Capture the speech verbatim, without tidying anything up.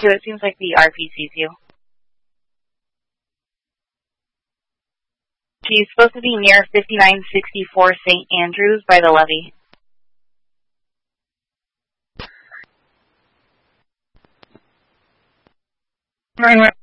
two, it seems like the R P sees you. She's supposed to be near fifty-nine sixty-four Saint Andrews by the levee. Right, right.